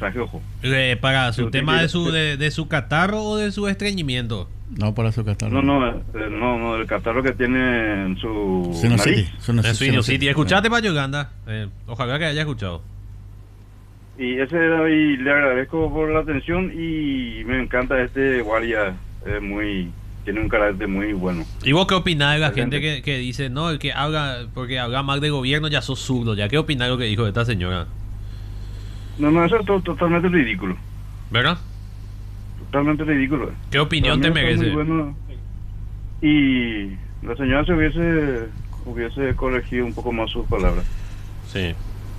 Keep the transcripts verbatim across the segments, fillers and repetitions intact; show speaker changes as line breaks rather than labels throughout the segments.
mensaje, ojo.
Eh, ¿Para su
Yo te
tema
quiero-
de su, de, de su catarro o de su estreñimiento?
No, para su catarro.
No, no, eh, no, no, el catarro que tiene en su
Sinusitis.
nariz.
Sinus-
De su sinusitis.
sinusitis.
Escuchate, Payo Uganda. Eh, ojalá que haya escuchado.
Y ese era, y le agradezco por la atención y me encanta este guardia, es muy, tiene un carácter muy bueno.
¿Y vos qué opinás de la
Excelente.
gente que, que dice, no, el que habla, porque habla mal de gobierno ya sos zurdo? ¿Ya qué opinás de lo que dijo esta señora?
No, no, eso es to- totalmente ridículo,
¿Verdad?
totalmente ridículo.
¿Qué opinión te
Para mí está
merece?
muy bueno. Y la señora se hubiese, hubiese corregido un poco más sus palabras.
Sí.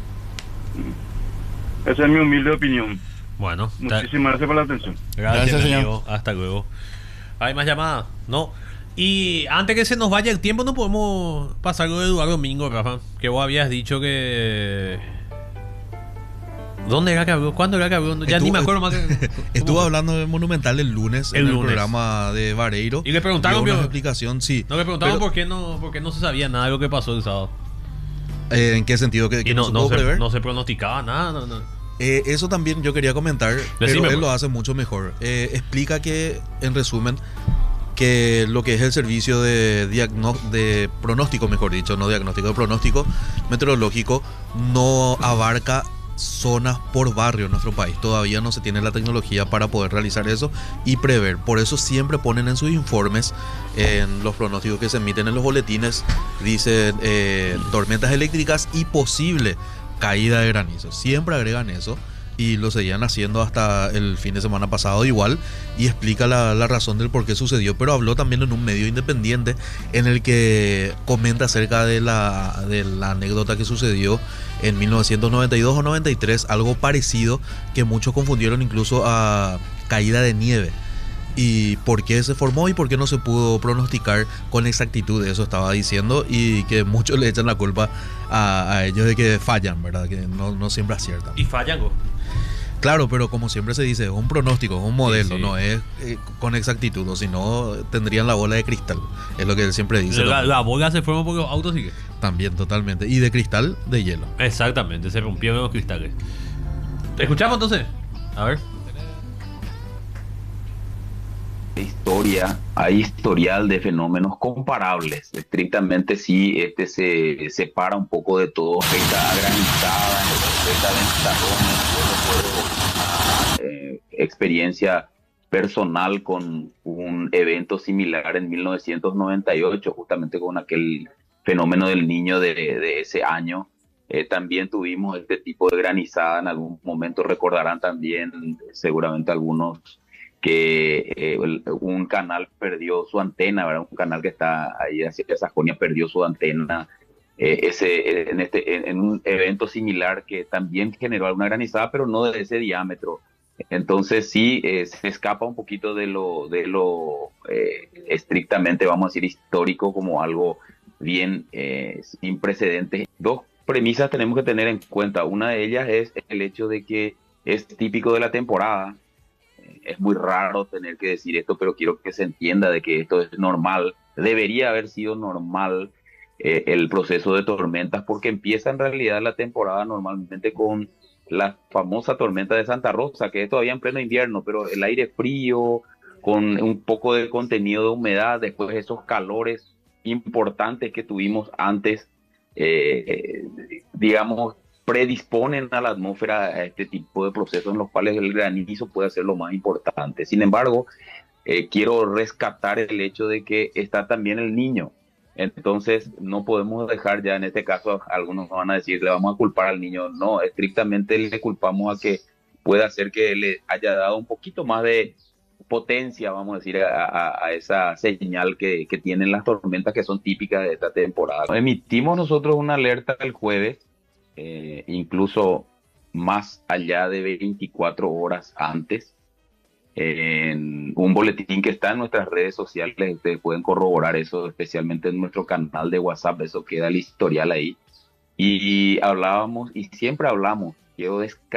Esa es mi humilde opinión.
Bueno, ta-
Muchísimas gracias por la atención.
gracias,
Gracias, señor.
amigo. Hasta luego. ¿Hay más llamadas? No. Y antes que se nos vaya el tiempo, no podemos pasar lo de Eduardo Domingo, Rafa. Que vos habías dicho que. ¿Dónde era que habló? ¿Cuándo era que habló? Ya
Estuvo-
ni me acuerdo más. que-
Estuvo
¿Cómo?
hablando de Monumental el lunes
El
en el
lunes.
programa de Vareiro.
Y le preguntaron,
Dio una
vio-
explicación, sí.
No le preguntaban
Pero,
por qué no por qué no se sabía nada de lo que pasó el sábado.
eh, ¿en qué sentido? ¿Que, que
Y no,
no, se
no,
pudo
se,
prever?
no se pronosticaba nada. No, no.
Eh, eso también yo quería comentar, pero
Decime,
él
pues.
lo hace mucho mejor. Eh, explica que, en resumen, que lo que es el servicio de, diagno- de pronóstico, mejor dicho, no diagnóstico, de pronóstico meteorológico, no abarca zonas por barrio en nuestro país. Todavía no se tiene la tecnología para poder realizar eso y prever. Por eso siempre ponen en sus informes, en los pronósticos que se emiten en los boletines, dicen eh, tormentas eléctricas y posible caída de granizo. Siempre agregan eso y lo seguían haciendo hasta el fin de semana pasado igual, y explica la, la razón del por qué sucedió, pero habló también en un medio independiente en el que comenta acerca de la, de la anécdota que sucedió en mil novecientos noventa y dos o noventa y tres, algo parecido que muchos confundieron incluso a caída de nieve. Y por qué se formó y por qué no se pudo pronosticar con exactitud, eso estaba diciendo, y que muchos le echan la culpa a, a ellos de que fallan, ¿verdad? Que no, no siempre aciertan.
Y fallan, go.
Claro, pero como siempre se dice, es un pronóstico, es un modelo,
Sí, sí.
no es eh, con exactitud, o si no tendrían la bola de cristal, es lo que él siempre dice.
La,
también.
la bola se forma porque los autos siguen.
También, totalmente. Y de cristal, de hielo.
Exactamente, se rompieron los cristales. ¿Te escuchamos entonces? A ver.
Historia, hay historial de fenómenos comparables. Estrictamente sí, este se separa un poco de todo, afecta a granizada, afecta a ventajones. Yo recuerdo una eh, experiencia personal con un evento similar en mil novecientos noventa y ocho, justamente con aquel fenómeno del niño de, de ese año. Eh, también tuvimos este tipo de granizada en algún momento, recordarán también seguramente algunos que eh, un canal perdió su antena, ¿verdad? Un canal que está ahí hacia Sajonia perdió su antena. Eh, ese, en, este, en, en un evento similar que también generó alguna granizada, pero no de ese diámetro. Entonces sí, eh, se escapa un poquito de lo, de lo eh, estrictamente, vamos a decir, histórico, como algo bien eh, sin precedentes. Dos premisas tenemos que tener en cuenta. Una de ellas es el hecho de que es típico de la temporada. Es muy raro tener que decir esto, pero quiero que se entienda de que esto es normal. Debería haber sido normal eh, el proceso de tormentas, porque empieza en realidad la temporada normalmente con la famosa tormenta de Santa Rosa, que es todavía en pleno invierno, pero el aire frío, con un poco de contenido de humedad, después esos calores importantes que tuvimos antes, eh, eh, digamos, predisponen a la atmósfera a este tipo de procesos en los cuales el granizo puede ser lo más importante. Sin embargo, eh, quiero rescatar el hecho de que está también el niño. Entonces, no podemos dejar ya en este caso, algunos van a decir, le vamos a culpar al niño. No, estrictamente le culpamos a que pueda ser que le haya dado un poquito más de potencia, vamos a decir, a, a, a esa señal que, que tienen las tormentas que son típicas de esta temporada. Emitimos nosotros una alerta el jueves, Eh, incluso más allá de veinticuatro horas antes, en un boletín que está en nuestras redes sociales. Ustedes pueden corroborar eso, especialmente en nuestro canal de WhatsApp, eso queda el historial ahí. Y hablábamos, y siempre hablamos, quiero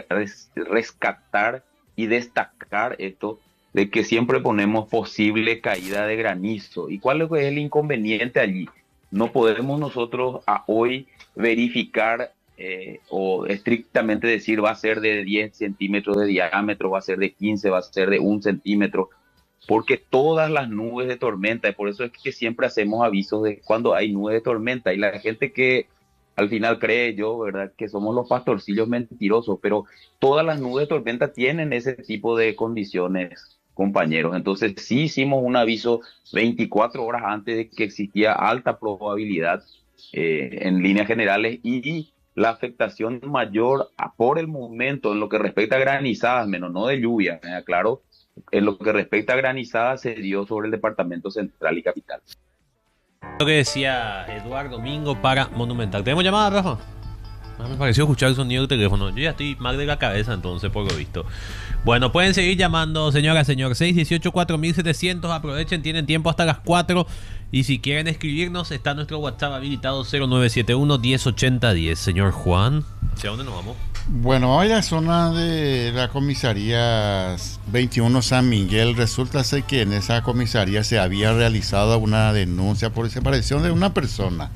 rescatar y destacar esto, de que siempre ponemos posible caída de granizo. ¿Y cuál es el inconveniente allí? No podemos nosotros a hoy verificar eh, o estrictamente decir va a ser de diez centímetros de diámetro, va a ser de quince, va a ser de un centímetro, porque todas las nubes de tormenta, y por eso es que siempre hacemos avisos de cuando hay nubes de tormenta, y la gente que al final cree yo, ¿verdad?, que somos los pastorcillos mentirosos, pero todas las nubes de tormenta tienen ese tipo de condiciones, compañeros. Entonces sí hicimos un aviso veinticuatro horas antes de que existía alta probabilidad eh, en líneas generales, y la afectación mayor a- por el momento en lo que respecta a granizadas, menos no de lluvia, me aclaro, en lo que respecta a granizadas se dio sobre el departamento central y capital.
Lo que decía Eduardo Domingo para Monumental. ¿Tenemos llamada, Rafa? Ah, me pareció escuchar el sonido del teléfono. Yo ya estoy mal de la cabeza entonces, por lo visto. Bueno, pueden seguir llamando, señora, señor. seis dieciocho cuatro mil setecientos. Aprovechen, tienen tiempo hasta las cuatro. Y si quieren escribirnos, está nuestro WhatsApp habilitado cero nueve siete uno, diez ochenta diez. Señor Juan, ¿hacia dónde nos vamos?
Bueno, hoy la zona de la comisaría veintiuno San Miguel, resulta ser que en esa comisaría se había realizado una denuncia por desaparición de una persona.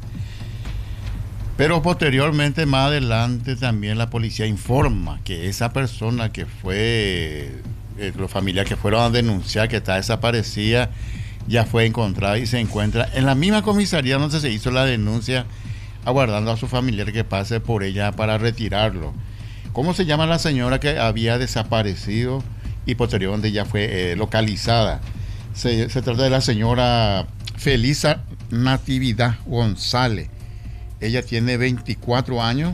Pero posteriormente, más adelante, también la policía informa que esa persona que fue, eh, los familiares que fueron a denunciar que está desaparecida, ya fue encontrada y se encuentra en la misma comisaría donde se hizo la denuncia, aguardando a su familiar que pase por ella para retirarlo. ¿Cómo se llama la señora que había desaparecido y posteriormente ya fue eh, localizada? Se, se trata de la señora Felisa Natividad González. Ella tiene veinticuatro años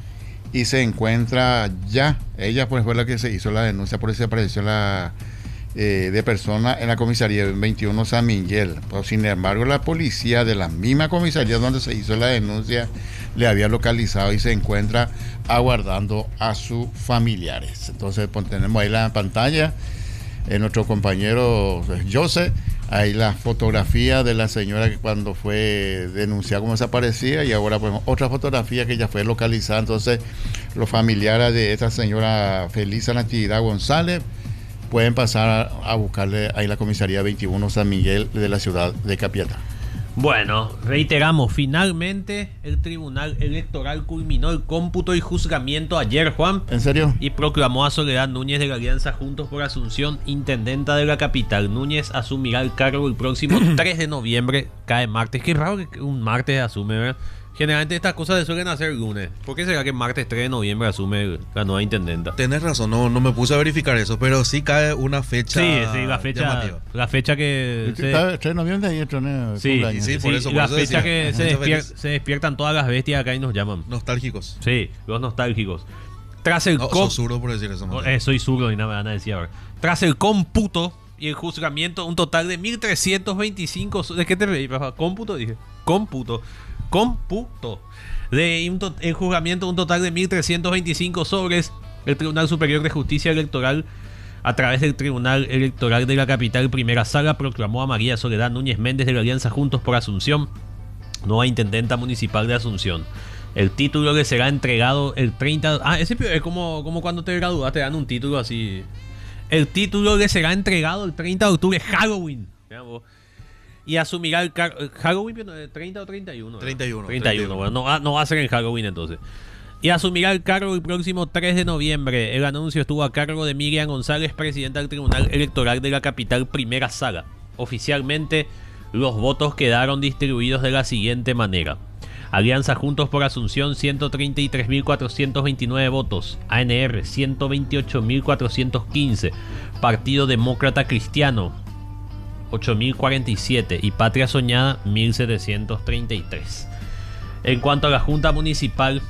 y se encuentra ya, ella pues fue la que se hizo la denuncia por desaparición la, eh, de persona en la comisaría veintiuno San Miguel. Pero, sin embargo, la policía de la misma comisaría donde se hizo la denuncia le había localizado y se encuentra aguardando a sus familiares. Entonces pues, tenemos ahí la pantalla, eh, nuestro compañero José, ahí la fotografía de la señora que cuando fue denunciada como desaparecida, y ahora pues otra fotografía que ya fue localizada. Entonces los familiares de esta señora Felisa Natividad González pueden pasar a, a buscarle ahí la comisaría veintiuno San Miguel de la ciudad de Capiatá.
Bueno, reiteramos, finalmente el Tribunal Electoral culminó el cómputo y juzgamiento ayer, Juan.
¿En serio?
Y proclamó a Soledad Núñez de la Alianza Juntos por Asunción intendenta de la capital. Núñez asumirá el cargo el próximo tres de noviembre, cae martes. Qué raro que un martes asume, ¿verdad? Generalmente estas cosas se suelen hacer el lunes. ¿Por qué será que martes tres de noviembre asume la nueva intendenta?
Tenés razón, no, no me puse a verificar eso, pero sí cae una fecha.
Sí, sí, la fecha,
llamativa.
la fecha que se,
tres de noviembre ahí el torneo de
sí,
cumpleaños.
sí,
sí,
por eso, por
la
eso
fecha
decía.
que se,
Muchas
despier-
veces.
se despiertan todas las bestias acá y nos llaman.
Nostálgicos.
Sí, los nostálgicos. Tras el
No,
com-
sos zurdo por decir eso.
No,
Mateo.
eh, soy zurdo y nada me van a decir ahora. Tras el cómputo y el juzgamiento, un total de mil trescientos veinticinco. ¿De qué te reí, Rafa? Cómputo, dije. Cómputo. Cómputo. De un to- el juzgamiento, un total de mil trescientos veinticinco sobres. El Tribunal Superior de Justicia Electoral, a través del Tribunal Electoral de la Capital Primera Sala, proclamó a María Soledad Núñez Méndez de la Alianza Juntos por Asunción nueva intendenta municipal de Asunción. El título le será entregado el treinta. Ah, ese es como, como cuando te gradúas, te dan un título así. El título le será entregado el treinta de octubre, Halloween. Mira vos. Y asumirá el cargo. Halloween, treinta o treinta y uno.
treinta y uno.
treinta y uno, bueno, no, va- no va a ser en Halloween entonces. Y asumirá el cargo el próximo tres de noviembre. El anuncio estuvo a cargo de Miriam González, presidenta del Tribunal Electoral de la Capital Primera Sala. Oficialmente, los votos quedaron distribuidos de la siguiente manera: Alianza Juntos por Asunción, ciento treinta y tres mil cuatrocientos veintinueve votos. A N R, ciento veintiocho mil cuatrocientos quince. Partido Demócrata Cristiano, ocho mil cuarenta y siete. Y Patria Soñada, mil setecientos treinta y tres. En cuanto a la Junta Municipal,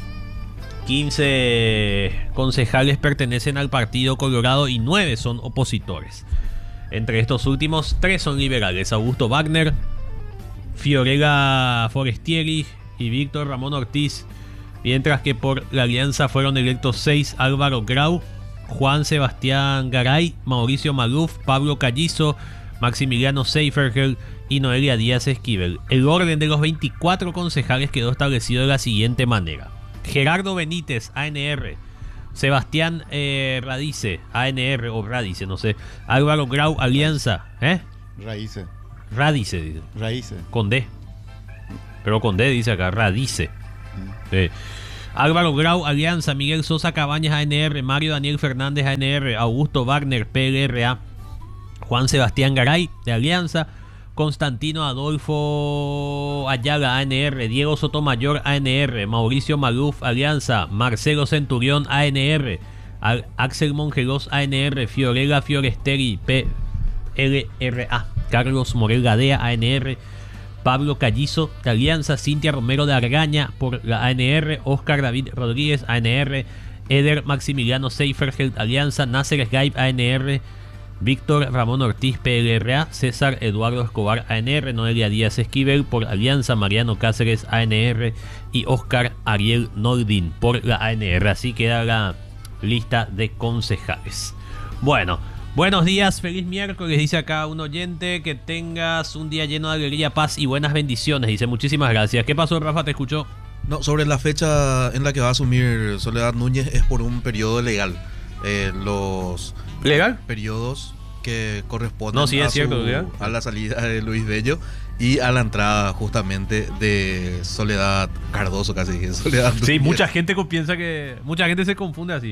quince concejales pertenecen al Partido Colorado y nueve son opositores. Entre estos últimos, tres son liberales: Augusto Wagner, Fiorella Forestieri y Víctor Ramón Ortiz. Mientras que por la alianza fueron electos seis: Álvaro Grau, Juan Sebastián Garay, Mauricio Maluf, Pablo Callizo, Maximiliano Seifergel y Noelia Díaz Esquivel. El orden de los veinticuatro concejales quedó establecido de la siguiente manera: Gerardo Benítez, A N R; Sebastián eh, Radice, A N R o Radice, no sé; Álvaro Grau, Alianza, ¿eh?
Raíces.
Radice, dice.
Raíces.
Con D. Pero con D dice acá, Radice. Sí. Álvaro Grau, Alianza. Miguel Sosa Cabañas, A N R. Mario Daniel Fernández, A N R. Augusto Wagner, P L R A. Juan Sebastián Garay, de Alianza. Constantino Adolfo Ayala, A N R. Diego Sotomayor, A N R. Mauricio Maluf, Alianza. Marcelo Centurión, A N R. Axel Mongelos, A N R. Fiorella Fioresteri, P L R A. Carlos Morel Gadea, A N R. Pablo Callizo, de Alianza. Cintia Romero de Argaña, por la A N R. Oscar David Rodríguez, A N R. Eder Maximiliano Seifergeld, Alianza. Nasser Skype, A N R. Víctor Ramón Ortiz, P L R A. César Eduardo Escobar, A N R. Noelia Díaz Esquivel, por Alianza. Mariano Cáceres, A N R. Y Oscar Ariel Nordin, por la A N R. Así queda la lista de concejales. Bueno, buenos días, feliz miércoles, dice acá un oyente. Que tengas un día lleno de alegría, paz y buenas bendiciones. Dice, muchísimas gracias. ¿Qué pasó, Rafa? ¿Te escuchó?
No, sobre la fecha en la que va a asumir Soledad Núñez es por un periodo legal. Eh, los
¿Legal?
periodos que corresponden
No, sí, es
a,
cierto,
su-
¿legal?
a la salida de Luis Bello y a la entrada justamente de Soledad Cardoso, casi dije, Soledad
Sí,
Núñez.
mucha gente co- piensa que... Mucha gente se confunde así.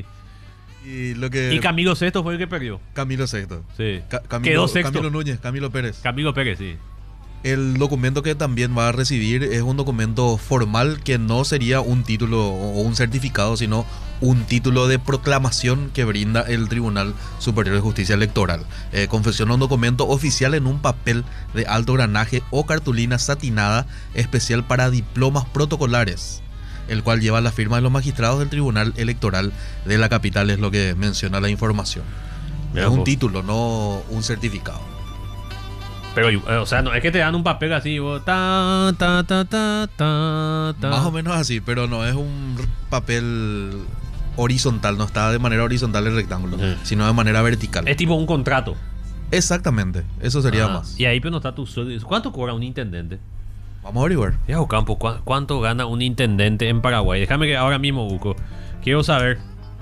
Y lo que
Y Camilo Sexto fue el que perdió.
Camilo Sexto.
Sí.
Ca- Camilo,
Quedó sexto.
Camilo Núñez, Camilo Pérez.
Camilo Pérez, sí.
El documento que también va a recibir es un documento formal que no sería un título o un certificado, sino un título de proclamación que brinda el Tribunal Superior de Justicia Electoral. Eh, confecciona un documento oficial en un papel de alto granaje o cartulina satinada especial para diplomas protocolares, el cual lleva la firma de los magistrados del Tribunal Electoral de la capital, es lo que menciona la información.
Mira
Es un
vos.
título, no un certificado.
Pero, eh, o sea, no es que te dan un papel así, vos, ta, ta, ta, ta, ta, ta.
Más o menos así, pero no es un papel horizontal, no está de manera horizontal el rectángulo,
Sí.
sino de manera vertical.
Es tipo un contrato.
Exactamente, eso sería
Ah,
más.
Y ahí pero no está tu sueldo. ¿Cuánto cobra un intendente?
Vamos a averiguar.
Ya, Ocampo, ¿cu- ¿cuánto gana un intendente en Paraguay? Déjame que ahora mismo busco. Quiero saber.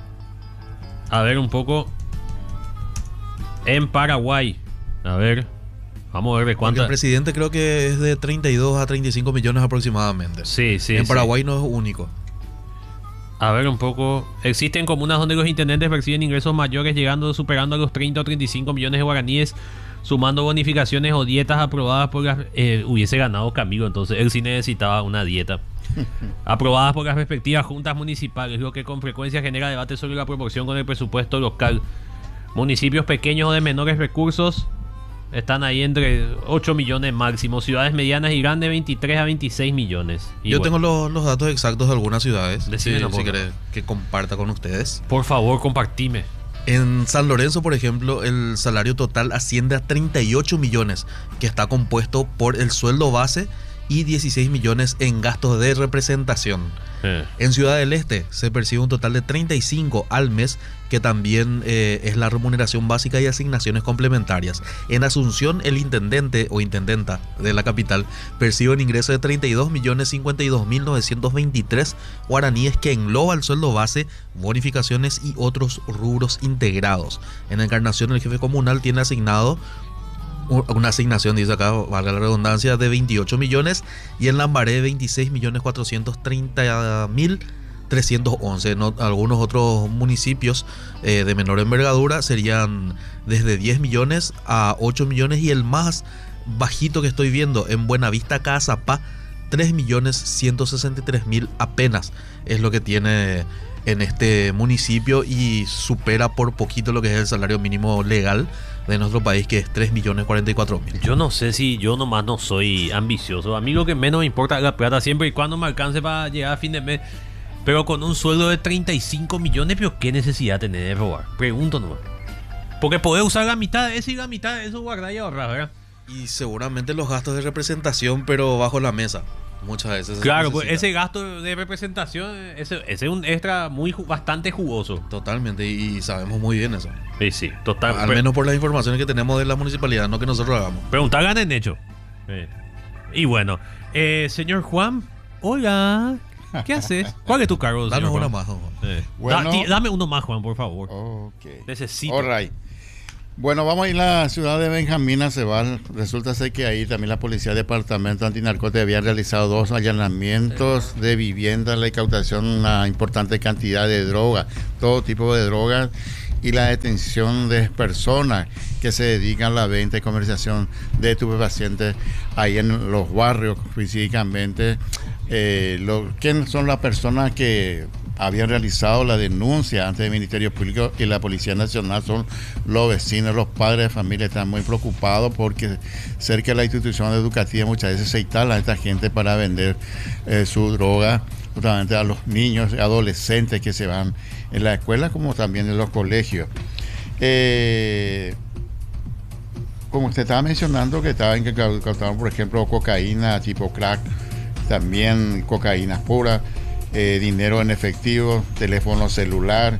A ver un poco. En Paraguay. A ver. Vamos a ver de
Porque
cuánto.
el presidente creo que es de treinta y dos a treinta y cinco millones aproximadamente.
Sí, sí.
en
sí.
Paraguay no es único.
A ver un poco. Existen comunas donde los intendentes perciben ingresos mayores, llegando superando a los treinta o treinta y cinco millones de guaraníes, sumando bonificaciones o dietas aprobadas por las. Eh, hubiese ganado Camilo, entonces él sí necesitaba una dieta. Aprobadas por las respectivas juntas municipales, lo que con frecuencia genera debate sobre la proporción con el presupuesto local. Municipios pequeños o de menores recursos están ahí entre ocho millones máximo. Ciudades medianas y grandes, veintitrés a veintiséis millones. Y
Yo
bueno,
tengo los, los datos exactos de algunas ciudades.
Decime,
si,
no,
si
por
querés que comparta con ustedes.
por favor, compartime.
En San Lorenzo, por ejemplo, el salario total asciende a treinta y ocho millones, que está compuesto por el sueldo base y dieciséis millones en gastos de representación.
Eh.
En Ciudad del Este se percibe un total de treinta y cinco al mes, que también eh, es la remuneración básica y asignaciones complementarias. En Asunción, el intendente o intendenta de la capital percibe un ingreso de treinta y dos millones cincuenta y dos mil novecientos veintitrés guaraníes, que engloba el sueldo base, bonificaciones y otros rubros integrados. En Encarnación, el jefe comunal tiene asignado una asignación, dice acá, valga la redundancia, de veintiocho millones, y en Lambaré veintiséis millones cuatrocientos treinta mil trescientos once. ¿no? Algunos otros municipios eh, de menor envergadura serían desde diez millones a ocho millones, y el más bajito que estoy viendo en Buenavista, Cazapá, tres millones ciento sesenta y tres mil apenas es lo que tiene en este municipio, y supera por poquito lo que es el salario mínimo legal de nuestro país, que es tres millones cuarenta y cuatro mil.
Yo no sé si yo nomás no soy ambicioso. A mí lo que menos me importa es la plata, siempre y cuando me alcance para llegar a fin de mes. Pero con un sueldo de treinta y cinco millones, ¿pero qué necesidad tener de robar? Pregunto nomás. Porque podés usar la mitad de eso y la mitad de eso guardar y ahorrar, ¿verdad?
Y seguramente los gastos de representación, pero bajo la mesa. Muchas veces. se
Claro, pues
necesita.
ese gasto de representación, ese, ese es un extra muy ju- bastante jugoso.
Totalmente, y sabemos muy bien eso.
Sí, sí, total.
Al
Pre-
menos por las informaciones que tenemos de la municipalidad, no que nosotros hagamos.
Preguntar ganan hecho. Eh. Y bueno, eh, señor Juan, hola. ¿Qué haces? ¿Cuál es tu cargo,
Danos
señor
una
Juan?
más, don Juan.
Eh.
Bueno.
Da- ti- dame uno más, Juan, por favor.
Ok.
Necesito.
All right. Bueno, vamos a ir a la ciudad de Benjamín Acebal. Resulta ser que ahí también la Policía Departamento Antinarcóticos había realizado dos allanamientos de viviendas, la incautación de una importante cantidad de drogas, todo tipo de drogas, y la detención de personas que se dedican a la venta y comercialización de estupefacientes ahí en los barrios, físicamente. Eh, lo, ¿Quiénes son las personas que habían realizado la denuncia ante el Ministerio Público y la Policía Nacional? Son los vecinos, los padres de familia, están muy preocupados porque cerca de la institución educativa muchas veces se instala a esta gente para vender eh, su droga, justamente a los niños, adolescentes que se van en la escuela como también en los colegios. Eh, como usted estaba mencionando, que estaban incautados, por ejemplo, cocaína tipo crack, también cocaína pura, Eh, dinero en efectivo, teléfono celular,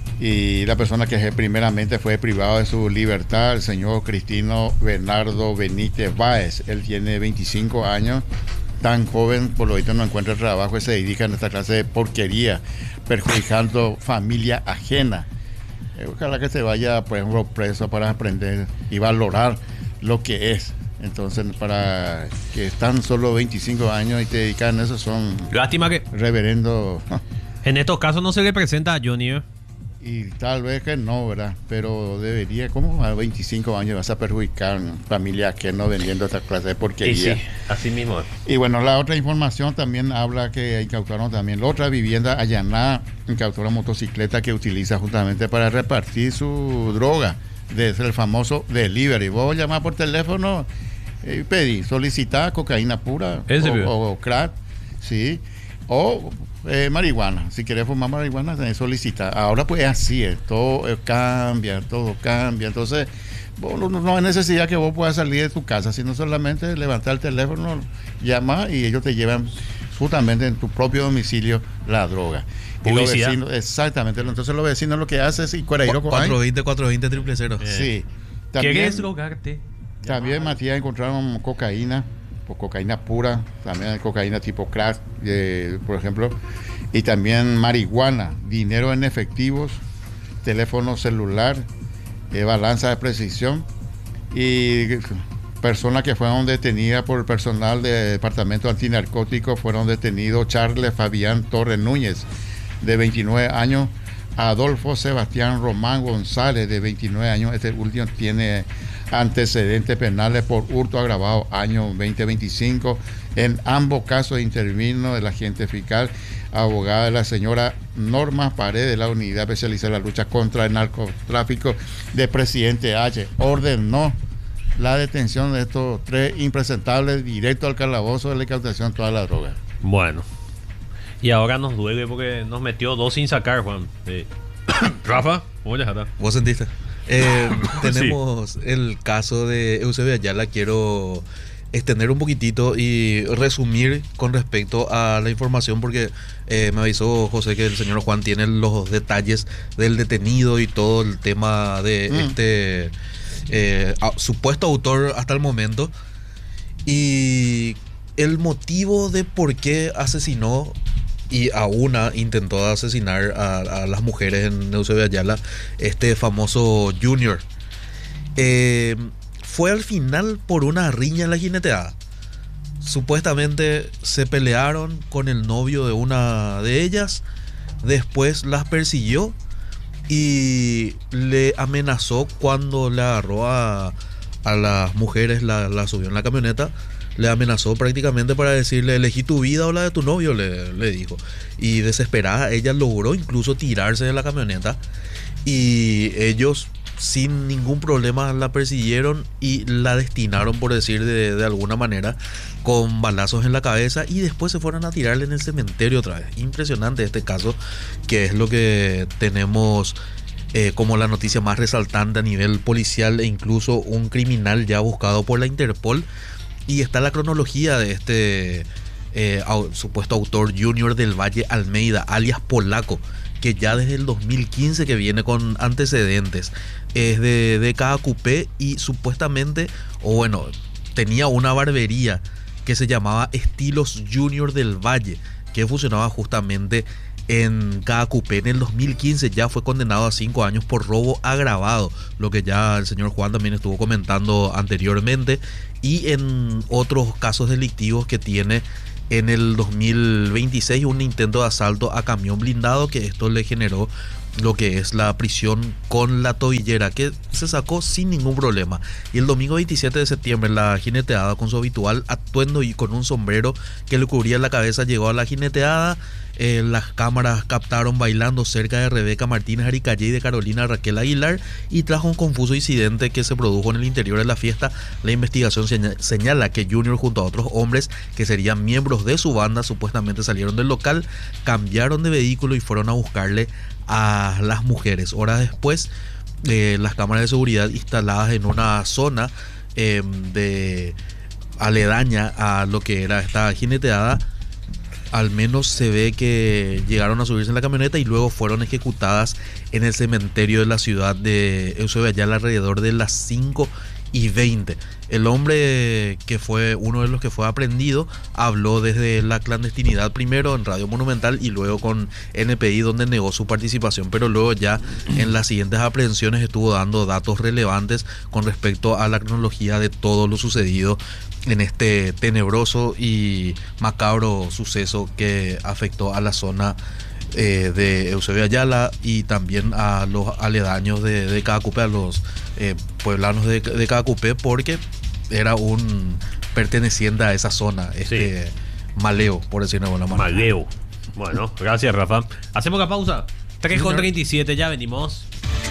y la persona que primeramente fue privado de su libertad, el señor Cristino Bernardo Benítez Báez. Él tiene veinticinco años, tan joven, por lo visto no encuentra trabajo y se dedica a esta clase de porquería, perjudicando familia ajena. Eh, ojalá que se vaya, por ejemplo, preso para aprender y valorar lo que es. Entonces, para que están solo veinticinco años y te dedican a eso, son
Lástima que
reverendo.
en estos casos no se le presenta a Johnny. ¿eh?
Y tal vez que no, ¿verdad? Pero debería, ¿cómo a veinticinco años vas a perjudicar familias que no vendiendo esta clase de porquería?
Sí, así mismo.
Y bueno, la otra información también habla que incautaron también la otra vivienda allanada, incautó una motocicleta que utiliza justamente para repartir su droga, desde el famoso delivery. Vos llamás por teléfono y pedí, solicitar cocaína pura o, o crack, sí, o eh, marihuana. Si querés fumar marihuana, tenés que solicitar. Ahora pues así es, todo eh, cambia, todo cambia. Entonces, vos, no, no hay necesidad que vos puedas salir de tu casa, sino solamente levantar el teléfono, llamar y ellos te llevan justamente en tu propio domicilio la droga. Y los vecinos, exactamente, entonces los vecinos lo que hacen es cuatro
veinte, cuatro veinte, triple cero.
Sí. También,
¿quieres drogarte?
También, Matías, encontraron cocaína, pues, cocaína pura, también cocaína tipo crack, eh, por ejemplo, y también marihuana, dinero en efectivos, teléfono celular, eh, balanza de precisión, y personas que fueron detenidas por el personal del Departamento Antinarcótico. Fueron detenidos Charles Fabián Torres Núñez, de veintinueve años, Adolfo Sebastián Román González, de veintinueve años. Este último tiene antecedentes penales por hurto agravado año veinte veinticinco. En ambos casos intervino el agente fiscal, abogada de la señora Norma Paredes, de la Unidad Especializada en la Lucha contra el Narcotráfico de Presidente H. Ordenó la detención de estos tres impresentables directo al calabozo de la incautación de toda la droga.
Bueno, y ahora nos duele porque nos metió dos sin sacar, Juan. Eh, Rafa, ¿cómo ya está?
¿Vos sentiste? Eh, tenemos sí. El caso de Eusebio Ayala. Quiero extender un poquitito y resumir con respecto a la información, porque eh, me avisó José que el señor Juan tiene los detalles del detenido y todo el tema de mm. este eh, a, supuesto autor hasta el momento, y el motivo de por qué asesinó y a una intentó asesinar a, a las mujeres en Eusebio Ayala, este famoso Junior. Eh, fue al final por una riña en la jineteada. Supuestamente se pelearon con el novio de una de ellas, después las persiguió y le amenazó cuando le agarró a, a las mujeres, la, la subió en la camioneta. Le amenazó prácticamente para decirle: elegí tu vida o la de tu novio, le, le dijo. Y desesperada, ella logró incluso tirarse de la camioneta. Y ellos, sin ningún problema, la persiguieron y la destinaron, por decir de, de alguna manera, con balazos en la cabeza. Y después se fueron a tirarle en el cementerio otra vez. Impresionante este caso, que es lo que tenemos eh, como la noticia más resaltante a nivel policial, e incluso un criminal ya buscado por la Interpol. Y está la cronología de este eh, au, supuesto autor, Junior del Valle Almeida, alias Polaco, que ya desde el dos mil quince que viene con antecedentes. Es de, de K Q P y supuestamente, o bueno, tenía una barbería que se llamaba Estilos Junior del Valle, que funcionaba justamente en Caacupé. En el dos mil quince ya fue condenado a cinco años por robo agravado, lo que ya el señor Juan también estuvo comentando anteriormente, y en otros casos delictivos que tiene. En el dos mil veintiséis un intento de asalto a camión blindado, que esto le generó lo que es la prisión con la tobillera, que se sacó sin ningún problema. Y el domingo veintisiete de septiembre la jineteada, con su habitual atuendo y con un sombrero que le cubría la cabeza, llegó a la jineteada. Eh, las cámaras captaron bailando cerca de Rebeca Martínez Aricalle y de Carolina Raquel Aguilar, y tras un confuso incidente que se produjo en el interior de la fiesta, la investigación señala que Junior junto a otros hombres que serían miembros de su banda supuestamente salieron del local, cambiaron de vehículo y fueron a buscarle a las mujeres. Horas después, eh, las cámaras de seguridad instaladas en una zona eh, de aledaña a lo que era esta jineteada, al menos se ve que llegaron a subirse en la camioneta y luego fueron ejecutadas en el cementerio de la ciudad de Eusebio Ayala alrededor de las cinco y veinte. El hombre, que fue uno de los que fue aprendido, habló desde la clandestinidad, primero en Radio Monumental y luego con N P I, donde negó su participación, pero luego ya en las siguientes aprehensiones estuvo dando datos relevantes con respecto a la cronología de todo lo sucedido en este tenebroso y macabro suceso que afectó a la zona eh, de Eusebio Ayala y también a los aledaños de, de Caacupé, a los eh, pueblanos de, de Caacupé, porque era un perteneciente a esa zona, este sí. Maleo, por decirlo de alguna manera.
Maleo. Bueno, gracias, Rafa. Hacemos la pausa. tres con treinta y siete, ya venimos.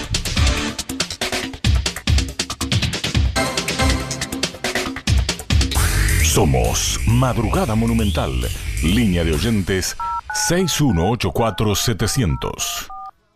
Somos Madrugada Monumental. Línea de oyentes seis uno ocho cuatro setecientos.